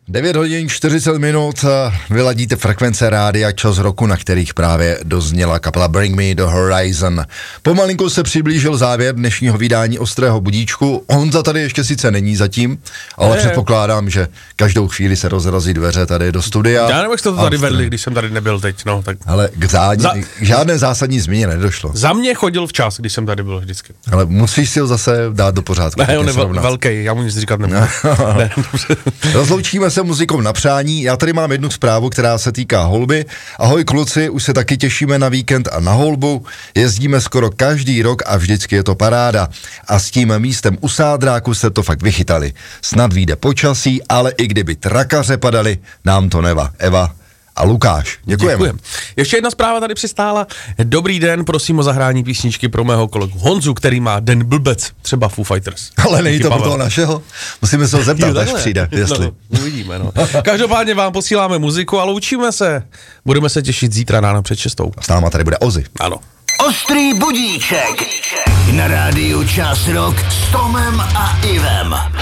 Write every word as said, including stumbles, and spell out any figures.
devět hodin čtyřicet minut, vyladíte frekvence rádia Čas roku, na kterých právě dozněla kapela Bring Me the Horizon. Pomalinku se přiblížil závěr dnešního vydání Ostrého budíčku. Honza tady ještě sice není zatím, ale je, předpokládám, že každou chvíli se rozrazí dveře tady do studia. Já nevím, jak jste to tady vedli, když jsem tady nebyl teď, no. Tak... Ale k, zádě, za... k žádné zásadní změně nedošlo. Za mě chodil včas, když jsem tady byl vždycky. Ale musíš si ho zase dát do pořádku. Ne, on je vel, velký, já mu nic říkat nebudu. Ne. Rozloučíme se muzikou na přání. Já tady mám jednu zprávu, která se týká holby. Ahoj kluci, už se taky těšíme na víkend a na holbu. Jezdíme skoro každý rok a vždycky je to paráda. A s tím místem u Sádráku se to fakt vychytali. Snad vyjde počasí, ale i kdyby trakaře padaly, nám to neva. Eva a Lukáš. Děkujeme. Děkujem. Ještě jedna zpráva tady přistála. Dobrý den, prosím o zahrání písničky pro mého kolegu Honzu, který má den blbec, třeba Foo Fighters. Ale nejde to pro toho našeho? Musíme se ho zeptat, až přijde, jestli. No, uvidíme, no. Každopádně vám posíláme muziku a loučíme se. Budeme se těšit zítra ráno před šestou. S náma tady bude Ozzy. Ano. Ostrý budíček na rádiu Čas rok s Tomem a Ivem.